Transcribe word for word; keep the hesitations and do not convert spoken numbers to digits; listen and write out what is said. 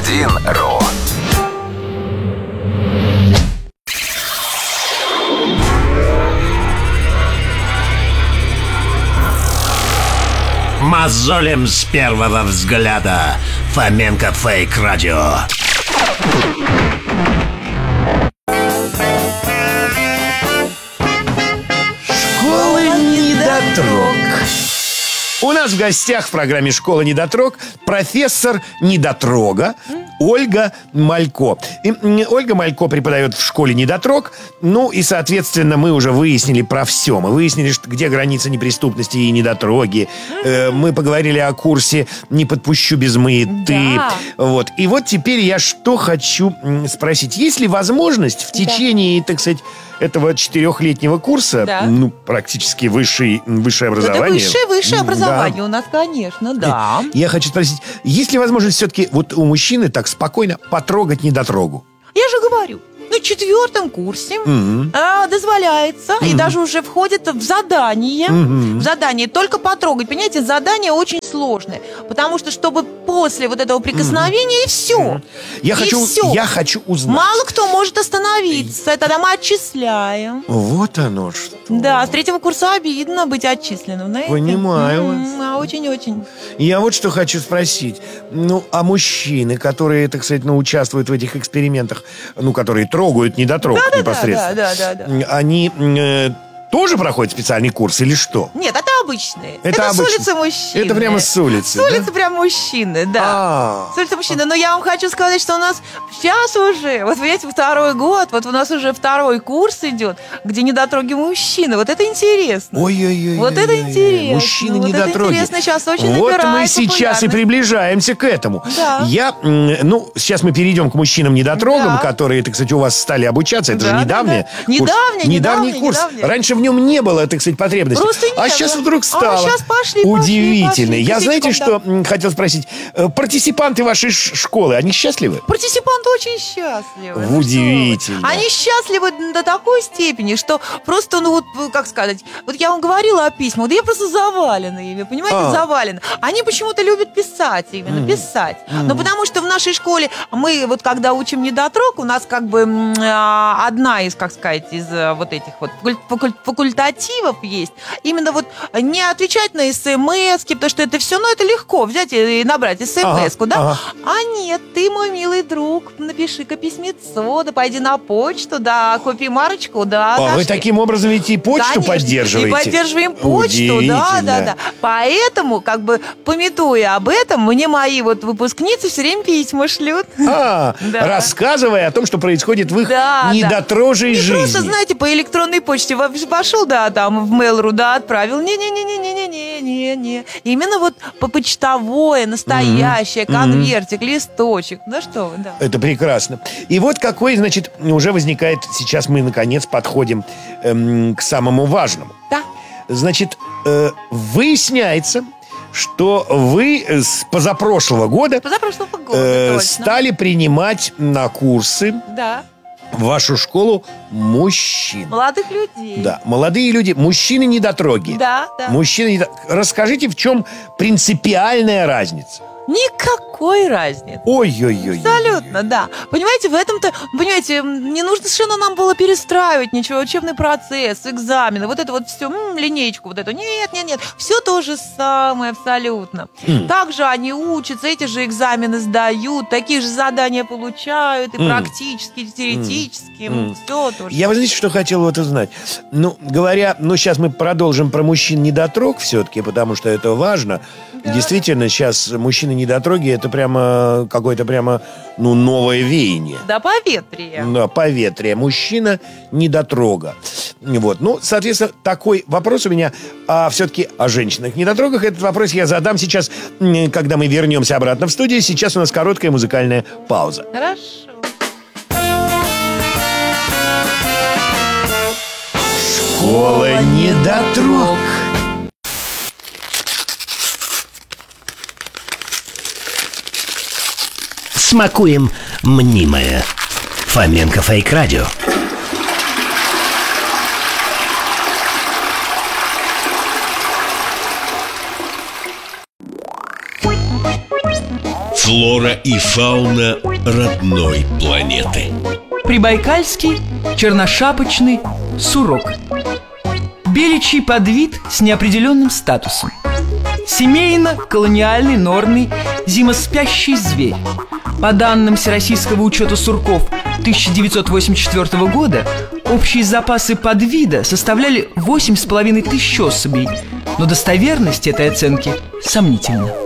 один ру. Мозолим с первого взгляда. Фоменко Фейк Радио. Школа недотрог. У нас в гостях в программе «Школа недотрог» профессор недотрога Ольга Малько. И, м, Ольга Малько преподает в школе недотрог. Ну и, соответственно, мы уже выяснили про все. Мы выяснили, что, где граница неприступности и недотроги. Э, мы поговорили о курсе «Не подпущу без маяты». Да. Вот. И вот теперь я что хочу м, спросить. Есть ли возможность в течение, так сказать, этого четырехлетнего курса, Да. ну, практически высший, высшее Это образование. высшее, высшее М, да. образование у нас, конечно, да. Я хочу спросить, есть ли возможность все-таки вот у мужчины так спокойно потрогать недотрогу? Я же говорю, на четвертом курсе Мгм. а, дозволяется и даже уже входит в задание. Мгм. В задание только потрогать. Понимаете, задание очень сложное. Потому что, чтобы после вот этого прикосновения и все. Я И хочу, всё. я хочу узнать. Мало кто может остановиться. Тогда мы отчисляем. Вот оно что. Да, с третьего курса обидно быть отчисленным. знаете? Понимаю М, а, Очень-очень. Я вот что хочу спросить. Ну, а мужчины, которые, так сказать, ну, участвуют в этих экспериментах, ну, которые трогают недотрог Да-да-да, непосредственно, да-да-да. они э, тоже проходят специальный курс или что? Нет, это обычные. Это Это, обычные. с улицы мужчины. Это прямо с улицы, С улицы да? прямо мужчины, да. А. С улицы мужчины. Но я вам хочу сказать, что у нас сейчас уже, вот понимаете, второй год, вот у нас уже второй курс идет, где недотроги мужчины. Вот это интересно. Ой-ой-ой. Вот это интересно. Мужчины Вот это недотроги. интересно, сейчас очень Вот мы набирает сейчас и популярность. приближаемся к этому. Да. Я, м, ну, сейчас мы перейдем к мужчинам-недотрогам, Да. которые, так сказать, у вас стали обучаться. Это Да, же да, недавний да. курс. Недавний, Недавний недавний, курс. недавний. Раньше в нем не было, так сказать, потребности. Просто не а было. сейчас вдруг А стало. сейчас пошли, пошли, Удивительно. пошли, Я, знаете, косячком, что м, хотел спросить? Э, Партисипанты вашей ш- школы, они счастливы? Партисипанты очень счастливы. Ну, Удивительно. что вы. Они счастливы до такой степени, что просто, ну вот, как сказать, вот я вам говорила о письмах, да я просто завалена ими, понимаете, А. завалена. Они почему-то любят писать именно, писать. Но потому что в нашей школе мы вот когда учим недотрог, у нас как бы м, а, одна из, как сказать, из а, вот этих вот факуль- факуль- факультативов есть, именно вот не отвечать на смс-ки, потому что это все, ну это легко взять и набрать смс-ку, да? ага. А нет, ты, мой милый друг, напиши-ка письмецо, да пойди на почту, да, купи марочку, да. А вы отошли. таким образом ведь и почту Конечно, поддерживаете? И поддерживаем почту, да, да, да. Поэтому, как бы, пометуя об этом, мне мои вот выпускницы все время письма шлют. А, Да. рассказывая о том, что происходит в их Да, недотрожей да. Не жизни. просто, знаете, по электронной почте пошел, да, там в Mail.ru, да, отправил. Не-не-не-не-не-не-не-не. Именно вот по почтовое, настоящее, конвертик, листочек. Да что вы, да. Это прекрасно. И вот какой, значит, уже возникает, сейчас мы, наконец, подходим эм, к самому важному. Да. Значит, э, выясняется, что вы с позапрошлого года Позапрошлого года, э, точно. стали принимать на курсы Да. в вашу школу мужчин. Молодых людей. Да, молодые люди, мужчины-недотроги. Да, да. Мужчины недо- Расскажите, в чем принципиальная разница? Никакой разницы. Ой-ой-ой. Абсолютно, да. Понимаете, в этом-то, понимаете, м, не нужно совершенно нам было перестраивать ничего, учебный процесс, экзамены, вот это вот все, м, линейку вот эту. Нет, нет, нет, все то же самое абсолютно. Также они учатся, эти же экзамены сдают, такие же задания получают, и практические, и теоретические, все то же. Я, вы знаете, что хотел вот узнать? Ну, говоря, ну, сейчас мы продолжим про мужчин-недотрог все-таки, потому что это важно. Да. Действительно, сейчас мужчины-недотроги, это прямо какое-то прямо, ну, новое веяние. Да, поветрие. Да, поветрие. Мужчина-недотрога. Вот. Ну, соответственно, такой вопрос у меня, а все-таки о женщинах-недотрогах. Этот вопрос я задам сейчас, м, когда мы вернемся обратно в студию. Сейчас у нас короткая музыкальная пауза. Хорошо. Школа недотрог. Смакуем мнимое. Фоменко Фейк Радио. Флора и фауна родной планеты. Прибайкальский черношапочный сурок. Беличий подвид с неопределенным статусом. Семейно-колониальный норный зимоспящий зверь. По данным Всероссийского учета сурков тысяча девятьсот восемьдесят четвёртого года, общие запасы подвида составляли восемь с половиной тысяч особей, но достоверность этой оценки сомнительна.